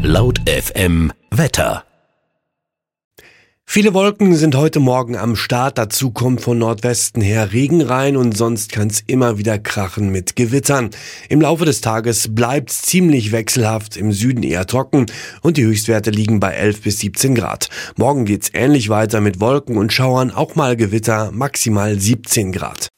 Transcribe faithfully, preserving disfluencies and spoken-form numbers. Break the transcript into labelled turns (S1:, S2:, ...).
S1: Laut F M Wetter.
S2: Viele Wolken sind heute Morgen am Start, dazu kommt von Nordwesten her Regen rein und sonst kann es immer wieder krachen mit Gewittern. Im Laufe des Tages bleibt es ziemlich wechselhaft, im Süden eher trocken und die Höchstwerte liegen bei elf bis siebzehn Grad. Morgen geht's ähnlich weiter mit Wolken und Schauern, auch mal Gewitter, maximal siebzehn Grad.